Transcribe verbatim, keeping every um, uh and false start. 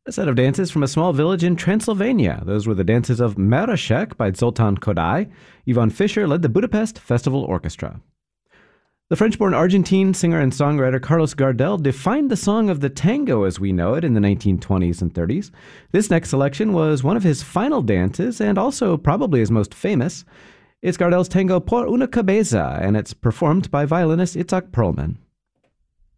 A set of dances from a small village in Transylvania. Those were the dances of Marashek by Zoltán Kodály. Yvonne Fischer led the Budapest Festival Orchestra. The French-born Argentine singer and songwriter Carlos Gardel defined the song of the tango as we know it in the nineteen twenties and thirties. This next selection was one of his final dances and also probably his most famous. It's Gardel's tango Por una Cabeza, and it's performed by violinist Itzhak Perlman.